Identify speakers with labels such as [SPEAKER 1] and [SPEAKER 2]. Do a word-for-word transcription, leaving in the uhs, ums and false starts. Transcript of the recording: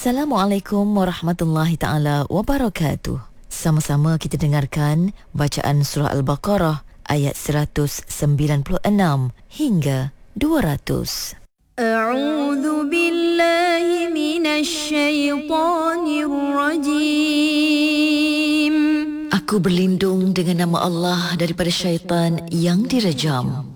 [SPEAKER 1] Assalamualaikum warahmatullahi taala wabarakatuh. Sama-sama kita dengarkan bacaan surah Al-Baqarah ayat seratus sembilan puluh enam hingga dua ratus.
[SPEAKER 2] A'udzu billahi minasy syaithanir rajim.
[SPEAKER 1] Aku berlindung dengan nama Allah daripada syaitan yang direjam.